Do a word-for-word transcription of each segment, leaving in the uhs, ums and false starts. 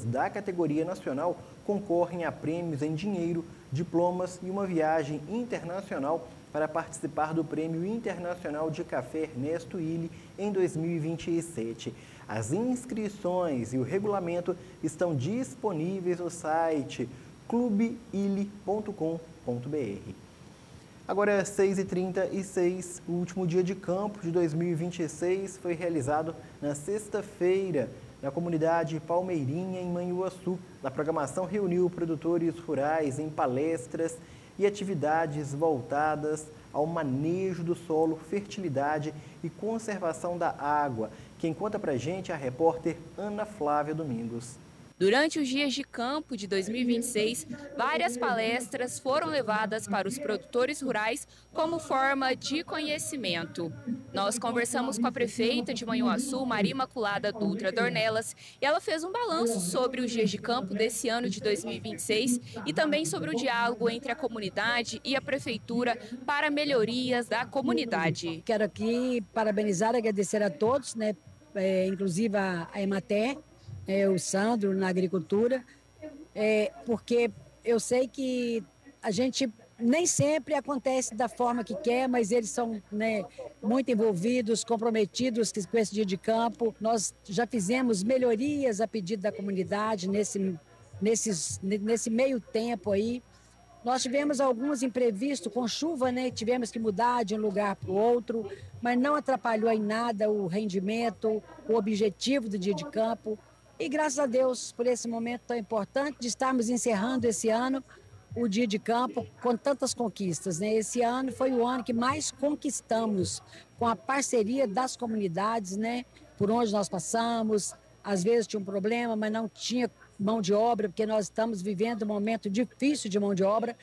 atletas da categoria nacional concorrem a prêmios em dinheiro, diplomas e uma viagem internacional para participar do Prêmio Internacional de Café Ernesto Illy em dois mil e vinte e sete. As inscrições e o regulamento estão disponíveis no site clube illy ponto com ponto br. Agora é seis e trinta e seis, o último dia de campo de dois mil e vinte e seis foi realizado na sexta-feira, na comunidade Palmeirinha, em Manhuaçu. A programação reuniu produtores rurais em palestras e atividades voltadas ao manejo do solo, fertilidade e conservação da água. Quem conta pra gente é a repórter Ana Flávia Domingos. Durante os dias de campo de dois mil e vinte e seis, várias palestras foram levadas para os produtores rurais como forma de conhecimento. Nós conversamos com a prefeita de Manhuaçu, Maria Imaculada Dutra Dornelas, e ela fez um balanço sobre os dias de campo desse ano de dois mil e vinte e seis e também sobre o diálogo entre a comunidade e a prefeitura para melhorias da comunidade. Quero aqui parabenizar e agradecer a todos, né, é, inclusive a, a Emater, É, o Sandro na agricultura, é, porque eu sei que a gente nem sempre acontece da forma que quer, mas eles são, né, muito envolvidos, comprometidos com esse dia de campo. Nós já fizemos melhorias a pedido da comunidade nesse, nesses, nesse meio tempo aí. Nós tivemos alguns imprevistos com chuva, né? Tivemos que mudar de um lugar para o outro, mas não atrapalhou em nada o rendimento, o objetivo do dia de campo. E graças a Deus por esse momento tão importante de estarmos encerrando esse ano o dia de campo com tantas conquistas, né? Esse ano foi o ano que mais conquistamos com a parceria das comunidades, né? Por onde nós passamos, às vezes tinha um problema, mas não tinha mão de obra, porque nós estamos vivendo um momento difícil de mão de obra.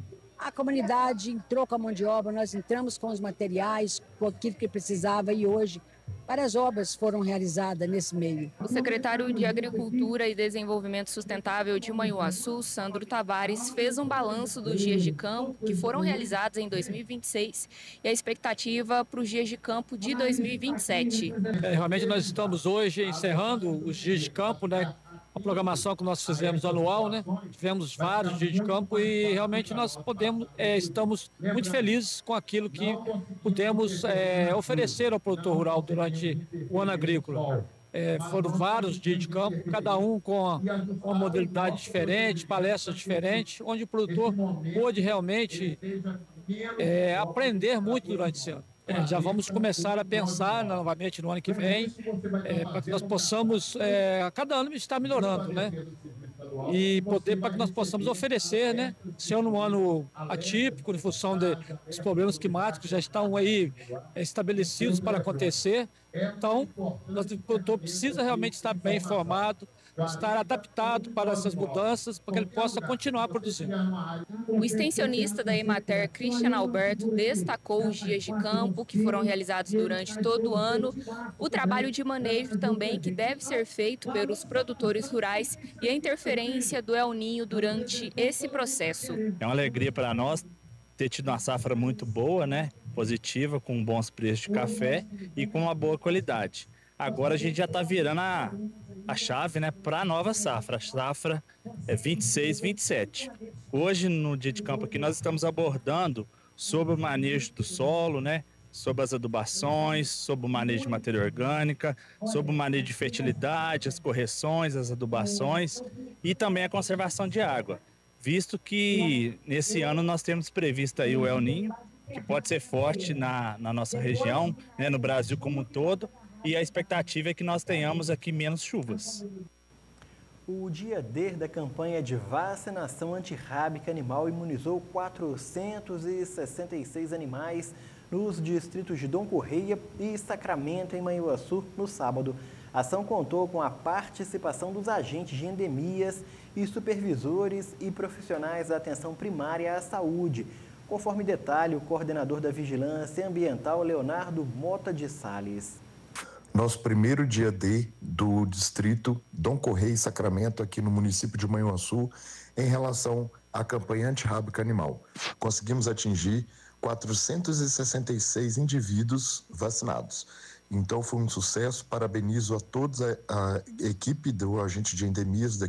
A comunidade entrou com a mão de obra, nós entramos com os materiais, com aquilo que precisava e hoje várias obras foram realizadas nesse meio. O secretário de Agricultura e Desenvolvimento Sustentável de Manhuaçu, Sandro Tavares, fez um balanço dos dias de campo que foram realizados em dois mil e vinte e seis e a expectativa para os dias de campo de dois mil e vinte e sete. É, realmente nós estamos hoje encerrando os dias de campo, né? A programação que nós fizemos anual, né? Tivemos vários dias de campo e realmente nós podemos, é, estamos muito felizes com aquilo que pudemos é, oferecer ao produtor rural durante o ano agrícola. É, foram vários dias de campo, cada um com uma modalidade diferente, palestras diferentes, onde o produtor pôde realmente é, aprender muito durante esse ano. É, já vamos começar a pensar novamente no ano que vem, é, para que nós possamos, é, a cada ano estar melhorando, né? E poder, para que nós possamos oferecer, né? Se é um ano atípico, em função de, dos problemas climáticos já estão aí é, estabelecidos para acontecer. Então, o produtor precisa realmente estar bem informado, estar adaptado para essas mudanças, para que ele possa continuar produzindo. O extensionista da Emater, Cristian Alberto, destacou os dias de campo que foram realizados durante todo o ano, o trabalho de manejo também que deve ser feito pelos produtores rurais e a interferência do El Ninho durante esse processo. É uma alegria para nós ter tido uma safra muito boa, né? Positiva, com bons preços de café e com uma boa qualidade. Agora a gente já está virando a, a chave, né, para a nova safra, a safra é vinte e seis, vinte e sete. Hoje, no dia de campo aqui, nós estamos abordando sobre o manejo do solo, né, sobre as adubações, sobre o manejo de matéria orgânica, sobre o manejo de fertilidade, as correções, as adubações e também a conservação de água, visto que nesse ano nós temos previsto aí o El Ninho, que pode ser forte na, na nossa região, né, no Brasil como um todo, e a expectativa é que nós tenhamos aqui menos chuvas. O dia D da campanha de vacinação antirrábica animal imunizou quatrocentos e sessenta e seis animais nos distritos de Dom Correia e Sacramento, em Manhuaçu, no sábado. A ação contou com a participação dos agentes de endemias e supervisores e profissionais da atenção primária à saúde, conforme detalhe o coordenador da Vigilância Ambiental, Leonardo Mota de Sales. Nosso primeiro dia D do distrito Dom Correia e Sacramento, aqui no município de Manhuaçu, em relação à campanha antirrábica animal. Conseguimos atingir quatrocentos e sessenta e seis indivíduos vacinados. Então foi um sucesso, parabenizo a toda a, a equipe do agente de endemias